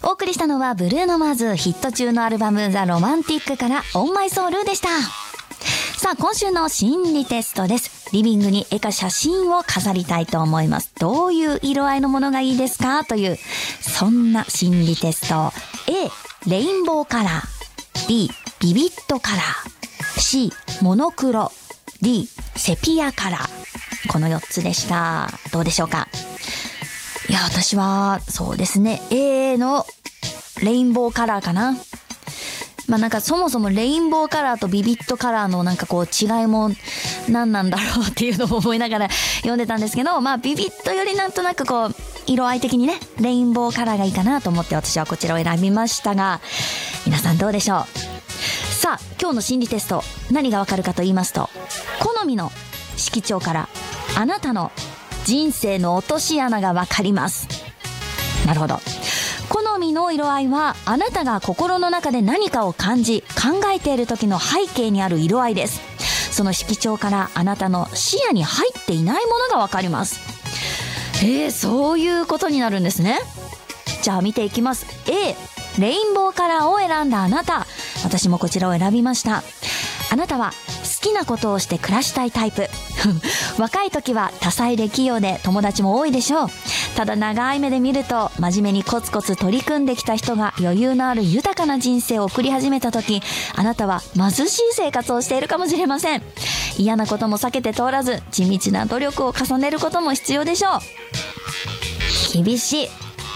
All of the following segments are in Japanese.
お送りしたのはブルーノ・マーズヒット中のアルバムザ・ロマンティックからオンマイソウルでした。さあ今週の心理テストです。リビングに絵か写真を飾りたいと思います。どういう色合いのものがいいですかという、そんな心理テスト。 A レインボーカラー、 B ビビットカラー、 C モノクロ、 D セピアカラー。この4つでした。どうでしょうか。いや私はそうですね A のレインボーカラーかな。なんかそもそもレインボーカラーとビビットカラーのなんかこう違いも何なんだろうっていうのを思いながら読んでたんですけど、ビビットよりなんとなくこう色合い的にねレインボーカラーがいいかなと思って私はこちらを選びましたが、皆さんどうでしょう。さあ今日の心理テスト、何がわかるかと言いますと、好みの色調からあなたの人生の落とし穴がわかります。なるほど。好みの色合いはあなたが心の中で何かを感じ考えている時の背景にある色合いです。その色調からあなたの視野に入っていないものがわかります。そういうことになるんですね。じゃあ見ていきます。 A レインボーカラーを選んだあなた、私もこちらを選びました。あなたは好きなことをして暮らしたいタイプ若い時は多彩で器用で友達も多いでしょう。ただ長い目で見ると真面目にコツコツ取り組んできた人が余裕のある豊かな人生を送り始めた時、あなたは貧しい生活をしているかもしれません。嫌なことも避けて通らず地道な努力を重ねることも必要でしょう。厳しい。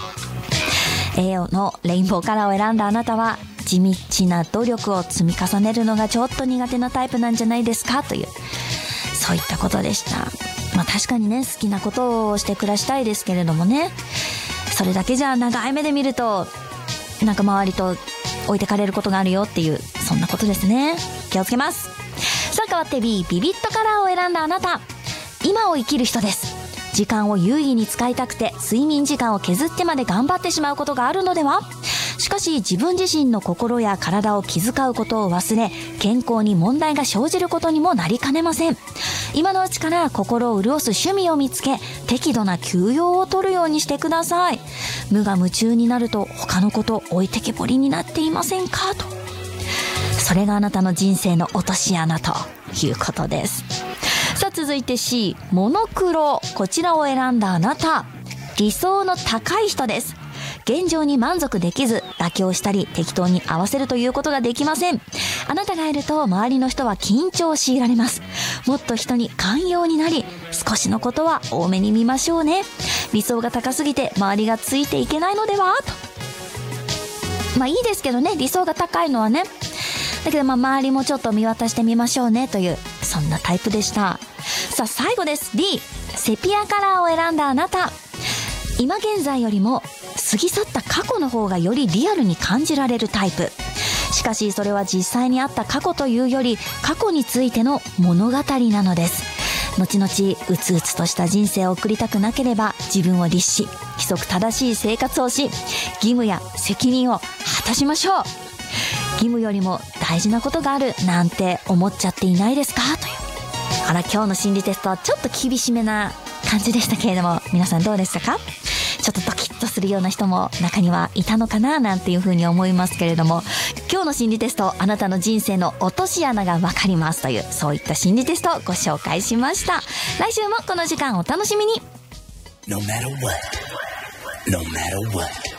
A のレインボーカラーを選んだあなたは地道な努力を積み重ねるのがちょっと苦手なタイプなんじゃないですかという、そういったことでした。確かにね好きなことをして暮らしたいですけれどもね、それだけじゃ長い目で見るとなんか周りと置いてかれることがあるよっていう、そんなことですね。気をつけます。さあ変わって B ビビットカラーを選んだあなた、今を生きる人です。時間を有意義に使いたくて睡眠時間を削ってまで頑張ってしまうことがあるのでは。しかし自分自身の心や体を気遣うことを忘れ、健康に問題が生じることにもなりかねません。今のうちから心を潤す趣味を見つけ、適度な休養を取るようにしてください。無我夢中になると他のこと置いてけぼりになっていませんかと。それがあなたの人生の落とし穴ということです。さあ続いて C モノクロ、こちらを選んだあなた、理想の高い人です。現状に満足できず妥協したり適当に合わせるということができません。あなたがいると周りの人は緊張を強いられます。もっと人に寛容になり、少しのことは多めに見ましょうね。理想が高すぎて周りがついていけないのではと。いいですけどね、理想が高いのはね。だけど周りもちょっと見渡してみましょうねという、そんなタイプでした。さあ最後です。 D セピアカラーを選んだあなた、今現在よりも過ぎ去った過去の方がよりリアルに感じられるタイプ。しかしそれは実際にあった過去というより過去についての物語なのです。後々うつうつとした人生を送りたくなければ自分を律し規則正しい生活をし義務や責任を果たしましょう。義務よりも大事なことがあるなんて思っちゃっていないですかという。今日の心理テストはちょっと厳しめな感じでしたけれども、皆さんどうでしたか。ちょっとドキッとするような人も中にはいたのかななんていうふうに思いますけれども、今日の心理テスト、あなたの人生の落とし穴がわかりますという、そういった心理テストをご紹介しました。来週もこの時間お楽しみに。 No matter what, no matter what